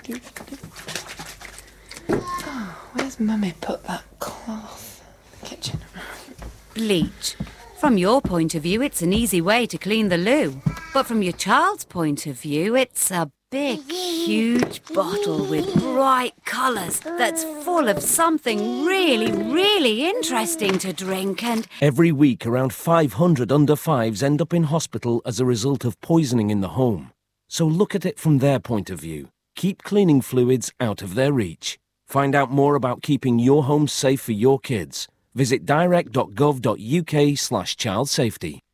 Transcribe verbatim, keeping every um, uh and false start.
Oh, where's Mummy put that cloth? The kitchen. Bleach. From your point of view, it's an easy way to clean the loo. But from your child's point of view, it's a big, huge bottle with bright colours that's full of something really, really interesting to drink and... Every week, around five hundred under fives end up in hospital as a result of poisoning in the home. So look at it from their point of view. Keep cleaning fluids out of their reach. Find out more about keeping your home safe for your kids. Visit direct dot gov dot uk slash child safety.